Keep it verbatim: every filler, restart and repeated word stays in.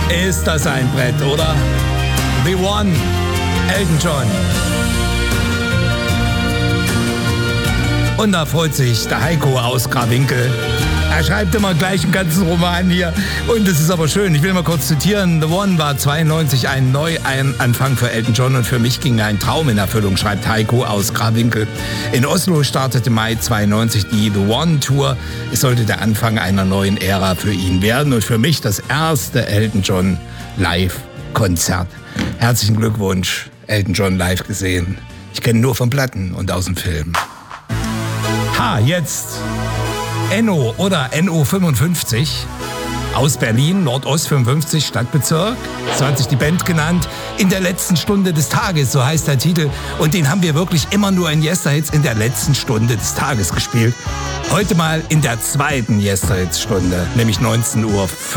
Ist das ein Brett, oder? The One, Elton John. Und da freut sich der Heiko aus Grawinkel. Er schreibt immer gleich einen ganzen Roman hier. Und das ist aber schön. Ich will mal kurz zitieren. The One war zweiundneunzig ein Neuanfang für Elton John und für mich ging ein Traum in Erfüllung, schreibt Heiko aus Grawinkel. In Oslo startete Mai zweiundneunzig die The One Tour. Es sollte der Anfang einer neuen Ära für ihn werden und für mich das erste Elton John Live-Konzert. Herzlichen Glückwunsch, Elton John live gesehen. Ich kenne nur von Platten und aus dem Film. Ha, jetzt Enno oder N O fünfundfünfzig aus Berlin, Nordost fünfundfünfzig, Stadtbezirk. So hat sich die Band genannt. In der letzten Stunde des Tages, so heißt der Titel. Und den haben wir wirklich immer nur in Yesterhits in der letzten Stunde des Tages gespielt. Heute mal in der zweiten Yesterhits-Stunde, nämlich neunzehn Uhr